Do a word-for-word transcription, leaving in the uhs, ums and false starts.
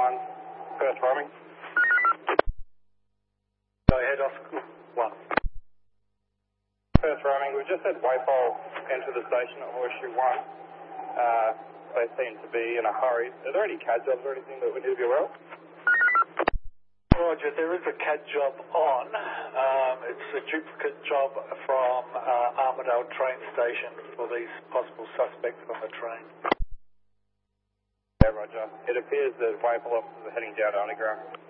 one, first roaming. Go ahead, Oscar one. First roaming, we've just had Waypole enter the station at Horseshoe one. Uh, they seem to be in a hurry. Are there any C A D jobs or anything that we need to be aware of? Roger, there is a C A D job on. Um, it's a duplicate job from uh, Armidale train station for these possible suspects on the train. Yeah, Roger. It appears that Waypole officers are heading down to Underground.